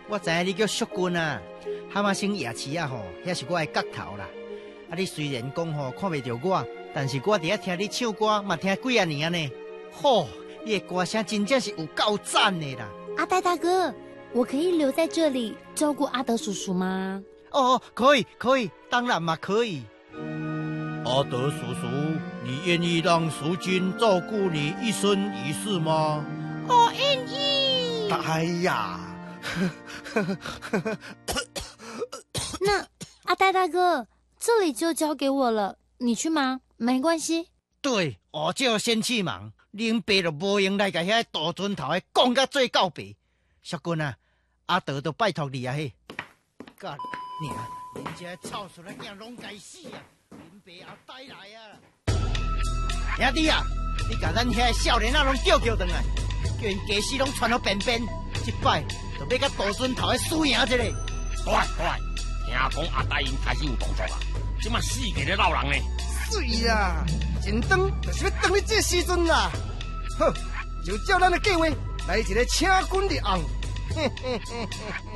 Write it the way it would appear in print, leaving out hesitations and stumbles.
我知影你叫淑君啊，蛤蟆星夜市啊吼，遐是我的角头啦。啊，你虽然讲吼看袂着我，但是我伫遐听你唱歌，嘛听几啊年呢。吼，你的歌声真正是有够赞的啦！ 阿呆大哥，我可以留在这里照顾阿德叔叔吗？ 哦，可以，可以，当然嘛可以。 阿德叔叔，你愿意让淑君照顾你一生一世吗？ 我愿意。 哎呀， 那阿呆大哥，这里就交给我了，你去忙，没关系。 对，我就先去忙，恁爸就无用来甲遐大砖头的讲甲做告白。淑君啊，阿德都拜托你啊嘿。干娘，恁这臭鼠仔囝拢该死啊！恁爸也带来啊！兄弟啊，你甲咱遐少年仔拢叫回来，叫因家死拢传到便便。这摆就要甲大砖头的输赢一个。 对，听讲阿呆因开始有动作啊，即马死个咧闹人呢。 水啊，前当就是要当你这时阵啦。好，就照咱的计划来一个请君入瓮。